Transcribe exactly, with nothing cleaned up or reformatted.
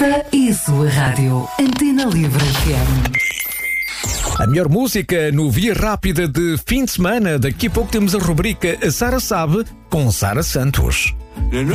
E sua rádio, Antena Livre F M. A melhor música no Via Rápida de fim de semana. Daqui a pouco temos a rubrica A Sara Sabe com Sara Santos.